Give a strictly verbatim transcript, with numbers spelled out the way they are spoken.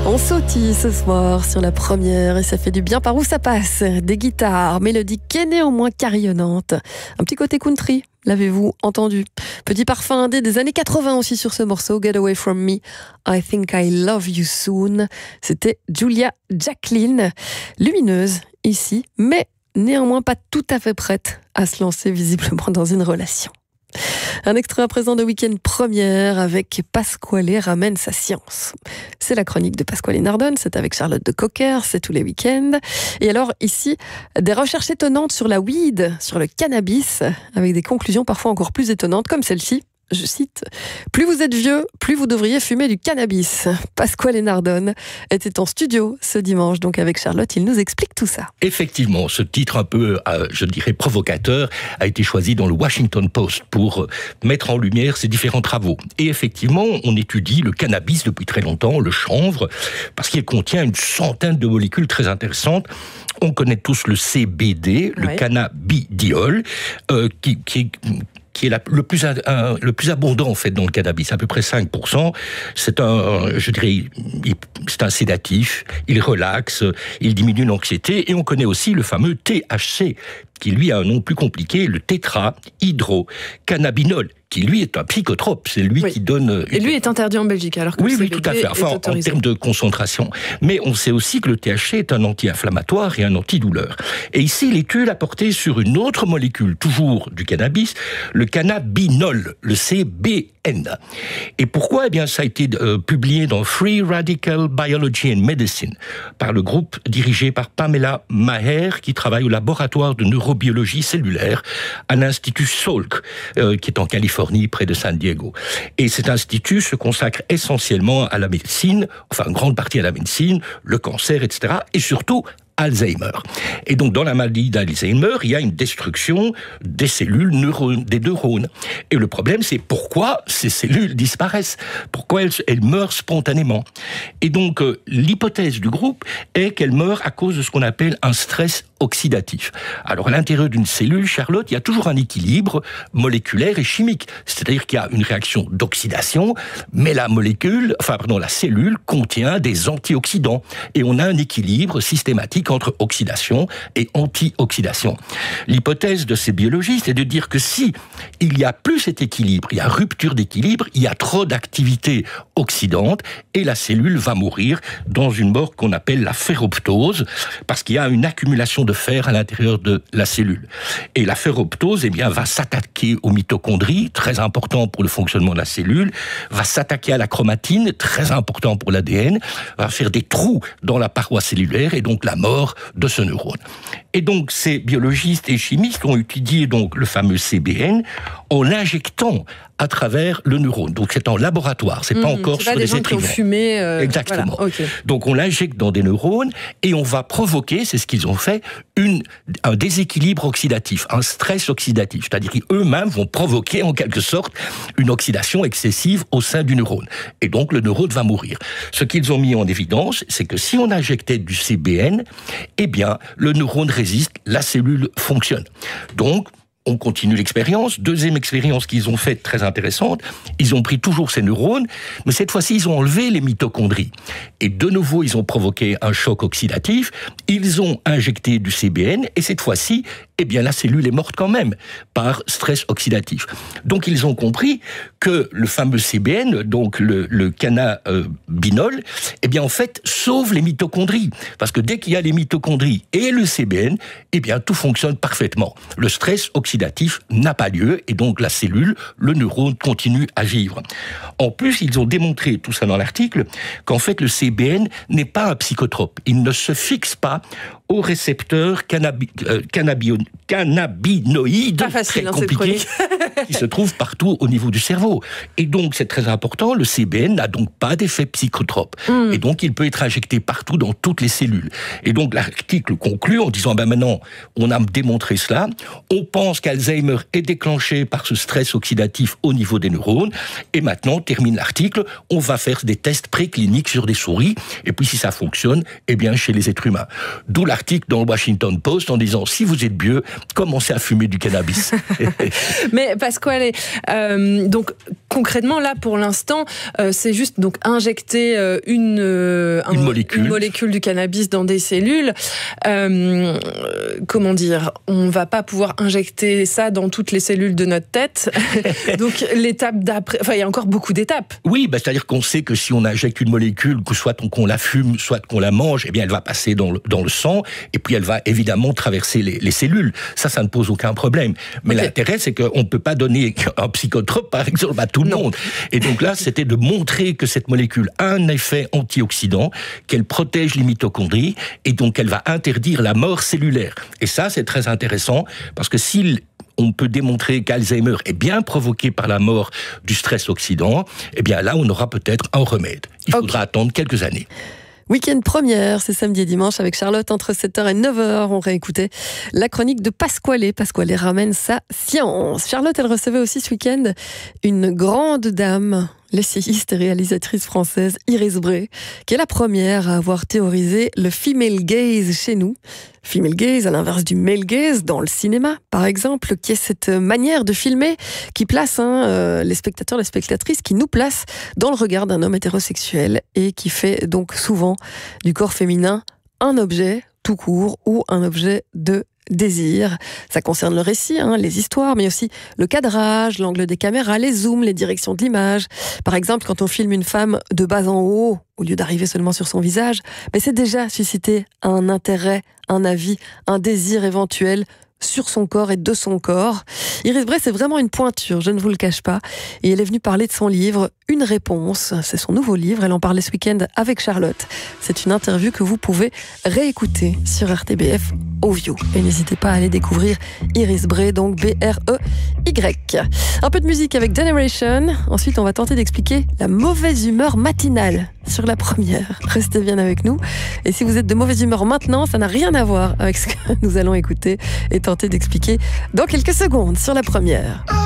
On sautille ce soir sur la première et ça fait du bien par où ça passe. Des guitares mélodiques et néanmoins carillonnantes. Un petit côté country, l'avez-vous entendu? Petit parfum indé des années quatre-vingts aussi sur ce morceau, Get Away From Me, I Think I Love You Soon. C'était Julia Jacqueline, lumineuse ici, mais néanmoins pas tout à fait prête à se lancer visiblement dans une relation. Un extrait à présent de Week-end Première avec Pasquale ramène sa science. C'est la chronique de Pasquale Nardone, c'est avec Charlotte de Cocker, c'est tous les week-ends. Et alors ici, des recherches étonnantes sur la weed, sur le cannabis, avec des conclusions parfois encore plus étonnantes comme celle-ci. Je cite, « Plus vous êtes vieux, plus vous devriez fumer du cannabis ». Pasquale Nardone était en studio ce dimanche, donc avec Charlotte, il nous explique tout ça. Effectivement, ce titre un peu, euh, je dirais, provocateur, a été choisi dans le Washington Post pour mettre en lumière ces différents travaux. Et effectivement, on étudie le cannabis depuis très longtemps, le chanvre, parce qu'il contient une centaine de molécules très intéressantes. On connaît tous le C B D, le ouais. cannabidiol, euh, qui, qui qui est la, le, plus, un, le plus abondant en fait dans le cannabis, à peu près cinq pour cent. C'est un, je dirais, c'est un sédatif, il relaxe, il diminue l'anxiété, et on connaît aussi le fameux T H C, qui lui a un nom plus compliqué, le tétrahydrocannabinol, qui lui est un psychotrope, c'est lui oui. qui donne... Et lui est interdit en Belgique, alors que oui, le oui, tout à fait, enfin, en, en termes de concentration. Mais on sait aussi que le T H C est un anti-inflammatoire et un antidouleur. Et ici, l'étude a porté sur une autre molécule, toujours du cannabis, le cannabinol, le C B N. Et pourquoi? Eh bien, ça a été euh, publié dans Free Radical Biology and Medicine, par le groupe dirigé par Pamela Maher, qui travaille au laboratoire de neurobiologie cellulaire à l'Institut Salk, euh, qui est en Californie, près de San Diego. Et cet institut se consacre essentiellement à la médecine, enfin une grande partie à la médecine, le cancer, et cetera, et surtout Alzheimer. Et donc, dans la maladie d'Alzheimer, il y a une destruction des cellules neurones, des neurones. Et le problème, c'est pourquoi ces cellules disparaissent? Pourquoi elles, elles meurent spontanément? Et donc, euh, l'hypothèse du groupe est qu'elles meurent à cause de ce qu'on appelle un stress oxydatif. Alors, à l'intérieur d'une cellule, Charlotte, il y a toujours un équilibre moléculaire et chimique. C'est-à-dire qu'il y a une réaction d'oxydation, mais la molécule, enfin, pardon, la cellule contient des antioxydants. Et on a un équilibre systématique entre oxydation et antioxydation. L'hypothèse de ces biologistes est de dire que si il y a plus cet équilibre, il y a rupture d'équilibre, il y a trop d'activité oxydante et la cellule va mourir dans une mort qu'on appelle la ferroptose, parce qu'il y a une accumulation de fer à l'intérieur de la cellule. Et la ferroptose, eh bien, va s'attaquer aux mitochondries, très important pour le fonctionnement de la cellule, va s'attaquer à la chromatine, très important pour l'A D N, va faire des trous dans la paroi cellulaire et donc la mort de ce neurone. Et donc, ces biologistes et chimistes ont étudié donc le fameux C B N en l'injectant à travers le neurone. Donc, c'est en laboratoire, c'est mmh, pas encore sur des êtres vivants. Fumé, euh, Exactement. Voilà, okay. Donc, on l'injecte dans des neurones et on va provoquer, c'est ce qu'ils ont fait, une, un déséquilibre oxydatif, un stress oxydatif. C'est-à-dire qu'eux-mêmes vont provoquer en quelque sorte une oxydation excessive au sein du neurone. Et donc, le neurone va mourir. Ce qu'ils ont mis en évidence, c'est que si on injectait du C B N, eh bien, le neurone résiste, la cellule fonctionne. Donc, on continue l'expérience. Deuxième expérience qu'ils ont faite, très intéressante, ils ont pris toujours ces neurones, mais cette fois-ci, ils ont enlevé les mitochondries. Et de nouveau, ils ont provoqué un choc oxydatif, ils ont injecté du C B N, et cette fois-ci, eh bien, la cellule est morte quand même, par stress oxydatif. Donc, ils ont compris que le fameux C B N, donc le, le cannabinol, eh bien, en fait, sauve les mitochondries. Parce que dès qu'il y a les mitochondries et le C B N, eh bien, tout fonctionne parfaitement. Le stress oxydatif n'a pas lieu, et donc la cellule, le neurone, continue à vivre. En plus, ils ont démontré, tout ça dans l'article, qu'en fait, le C B N n'est pas un psychotrope. Il ne se fixe pas aux récepteurs cannabi, euh, cannabio, cannabinoïdes, pas facile, très hein, compliqués, qui se trouvent partout au niveau du cerveau. Et donc, c'est très important, le C B N n'a donc pas d'effet psychotrope. Mm. Et donc, il peut être injecté partout dans toutes les cellules. Et donc, l'article conclut en disant, ben maintenant, on a démontré cela, on pense qu'Alzheimer est déclenché par ce stress oxydatif au niveau des neurones, et maintenant, termine l'article, on va faire des tests précliniques sur des souris, et puis si ça fonctionne, eh bien, chez les êtres humains. D'où l'article dans le Washington Post en disant, si vous êtes vieux, commencez à fumer du cannabis. Mais Pasquale, euh, donc concrètement, là, pour l'instant, euh, c'est juste donc injecter euh, une, euh, une, un, molécule. une molécule du cannabis dans des cellules. Euh, comment dire ? On va pas pouvoir injecter ça dans toutes les cellules de notre tête. Donc, l'étape d'après... Enfin, il y a encore beaucoup d'étapes. Oui, bah, c'est-à-dire qu'on sait que si on injecte une molécule, que soit qu'on la fume, soit qu'on la mange, eh bien, elle va passer dans le, dans le sang, et puis elle va évidemment traverser les, les cellules. Ça, ça ne pose aucun problème. Mais okay. l'intérêt, c'est qu'on ne peut pas donner un psychotrope, par exemple, à tout le non. monde. Et donc là, c'était de montrer que cette molécule a un effet antioxydant, qu'elle protège les mitochondries, et donc elle va interdire la mort cellulaire. Et ça, c'est très intéressant, parce que s'il on peut démontrer qu'Alzheimer est bien provoqué par la mort du stress oxydant, eh bien là, on aura peut-être un remède. Il okay. faudra attendre quelques années. Week-end première, c'est samedi et dimanche avec Charlotte entre sept heures et neuf heures. On réécoutait la chronique de Pasquale. Pasquale ramène sa science. Charlotte, elle recevait aussi ce week-end une grande dame, l'essayiste et réalisatrice française Iris Bray, qui est la première à avoir théorisé le female gaze chez nous. Female gaze, à l'inverse du male gaze, dans le cinéma, par exemple, qui est cette manière de filmer qui place hein, euh, les spectateurs, les spectatrices, qui nous place dans le regard d'un homme hétérosexuel et qui fait donc souvent du corps féminin un objet tout court ou un objet de désir. Ça concerne le récit, hein, les histoires, mais aussi le cadrage, l'angle des caméras, les zooms, les directions de l'image. Par exemple, quand on filme une femme de bas en haut, au lieu d'arriver seulement sur son visage, mais c'est déjà susciter un intérêt, un avis, un désir éventuel sur son corps et de son corps. Iris Bray, c'est vraiment une pointure, je ne vous le cache pas. Et elle est venue parler de son livre, Une réponse. C'est son nouveau livre, elle en parlait ce week-end avec Charlotte. C'est une interview que vous pouvez réécouter sur R T B F Ovio. Et n'hésitez pas à aller découvrir Iris Bray, donc B R E Y. Un peu de musique avec Generation. Ensuite, on va tenter d'expliquer la mauvaise humeur matinale sur la première. Restez bien avec nous. Et si vous êtes de mauvaise humeur maintenant, ça n'a rien à voir avec ce que nous allons écouter et tenter d'expliquer dans quelques secondes sur la première.